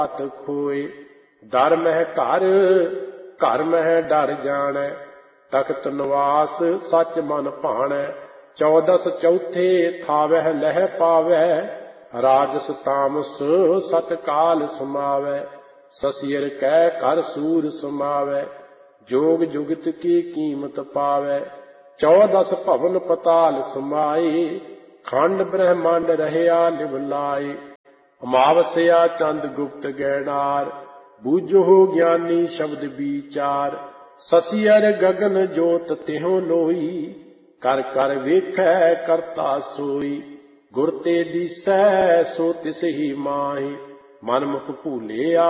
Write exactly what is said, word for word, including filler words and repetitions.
ਹੱਥ ਖੋਏ। ਦਰ ਮਹਿ ਘਰ ਘਰ ਮਹਿ ਡਰ ਜਾਣੈ, ਤਖਤ ਨਿਵਾਸ ਸੱਚ ਮਨ ਭਾਣੈ। ਚੌਦਸ ਚੌਥੇ ਥਾਵਹਿ ਲਹਿ ਪਾਵੈ, ਰਾਜਸ ਤਾਮਸ ਸਤ ਕਾਲ ਸਮਾਵੈ। ਸਸਿਅਰ ਕੈ ਕਰ ਸੂਰ ਸਮਾਵੈ, ਜੋਗ ਜੁਗਤ ਕੀ ਕੀਮਤ ਪਾਵੈ। ਚੌਦਸ ਭਵਨ ਪਤਾਲ ਸਮਾਏ, ਖੰਡ ਬ੍ਰਹਮੰਡ ਰਹਿਆ ਲਿਵ ਲਾਏ। ਅਮਾਵਸਿਆ ਚੰਦ ਗੁਪਤ ਗੈਨਾਰ, ਬੂਝੋ ਗਿਆਨੀ ਸ਼ਬਦ ਵਿਚਾਰ। ਸਸਿਅਰ ਗਗਨ ਜੋਤ ਤਿਹੁ ਲੋਈ, ਕਰ ਕਰ ਵੇਖੈ ਕਰਤਾ ਸੋਈ। ਗੁਰ ਤੇ ਦੀਸੈ ਸੋ ਤਿਸ ਹੀ ਮਾਹਿ, ਮਨ ਮੁਖ ਭੂਲਿਆ